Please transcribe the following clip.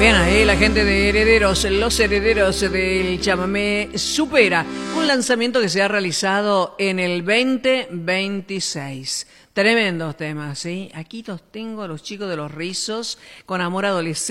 Bien ahí la gente de Herederos, los herederos del chamamé supera un lanzamiento que se ha realizado en el 2026. Tremendos temas, ¿sí? Aquí los tengo a los chicos de Los Rizos con Amor Adolescente.